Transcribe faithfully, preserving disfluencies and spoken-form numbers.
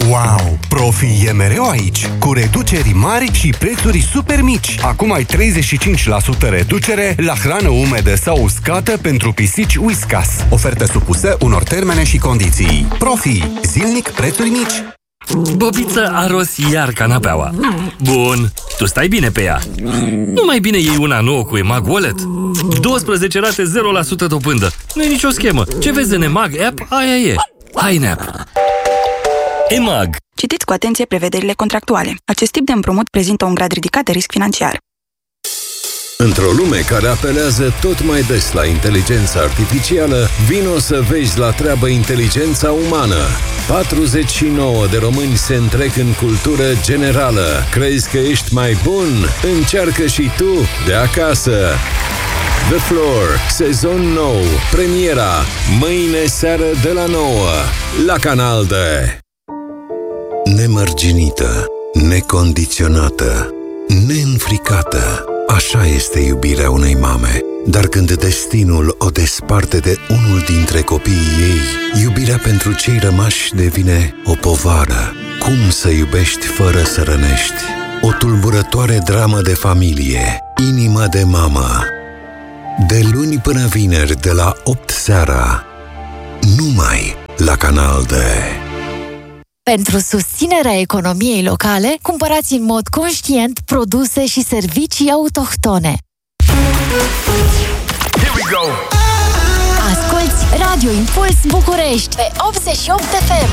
Wow! Profi e mereu aici, cu reduceri mari și prețuri super mici. Acum ai treizeci și cinci la sută reducere la hrană umedă sau uscată pentru pisici Whiskas. Ofertă supusă unor termene și condiții. Profi, zilnic prețuri mici. Bobiță a ros iar canapeaua. Bun, tu stai bine pe ea. Nu mai bine iei una nouă cu EMAG Wallet? douăsprezece rate zero la sută dobândă. Nu e nicio schemă. Ce vezi în EMAG App, aia e. Hai în app. EMAG. Citiți cu atenție prevederile contractuale. Acest tip de împrumut prezintă un grad ridicat de risc financiar. Într-o lume care apelează tot mai des la inteligența artificială, vino să vezi la treabă inteligența umană. patruzeci și nouă de români se întrec în cultură generală. Crezi că ești mai bun? Încearcă și tu de acasă. The Floor, sezon nou, premiera, mâine seară de la nouă, la Canal D. Nemărginită, necondiționată, neînfricată. Așa este iubirea unei mame. Dar când destinul o desparte de unul dintre copiii ei, iubirea pentru cei rămași devine o povară. Cum să iubești fără să rănești? O tulburătoare dramă de familie, Inimă de mamă. De luni până vineri, de la opt seara, numai la Canal D. Pentru susținerea economiei locale, cumpărați în mod conștient produse și servicii autohtone. Here we go. Asculți Radio Impuls București pe optzeci și opt F M.